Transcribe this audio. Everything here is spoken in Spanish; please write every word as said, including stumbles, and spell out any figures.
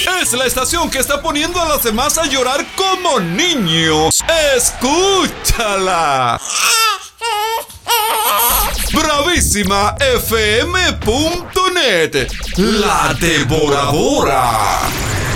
Es la estación que está poniendo a las demás a llorar como niños. ¡Escúchala! Bravísima F M punto net, la devoradora.